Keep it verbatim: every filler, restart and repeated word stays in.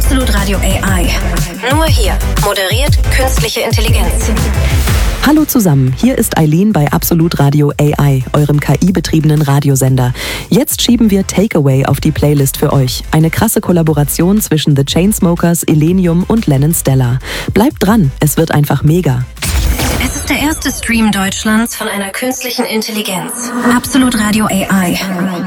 Absolut Radio A I. Nur hier moderiert künstliche Intelligenz. Hallo zusammen, hier ist Eileen bei Absolut Radio A I, eurem K I-betriebenen Radiosender. Jetzt schieben wir Takeaway auf die Playlist für euch. Eine krasse Kollaboration zwischen The Chainsmokers, Illenium und Lennon Stella. Bleibt dran, es wird einfach mega. Es ist der erste Stream Deutschlands von einer künstlichen Intelligenz. Absolut Radio A I.